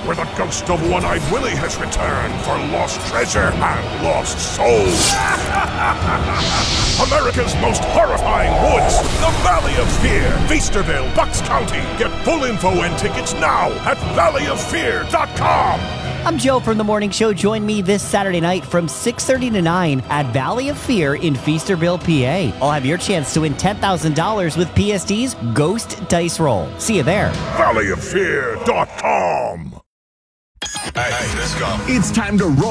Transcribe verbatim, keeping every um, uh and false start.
where the ghost of One-Eyed Willie has returned for lost treasure and lost souls. America's most horrifying woods, the Valley of Fear, Feasterville, Bucks County. Get full info and tickets now at valley of fear dot com. I'm Joe from The Morning Show. Join me this Saturday night from six thirty to nine at Valley of Fear in Feasterville, P A. I'll have your chance to win ten thousand dollars with P S D's Ghost Dice Roll. See you there. valley of fear dot com. Hey, let's go. It's time to roll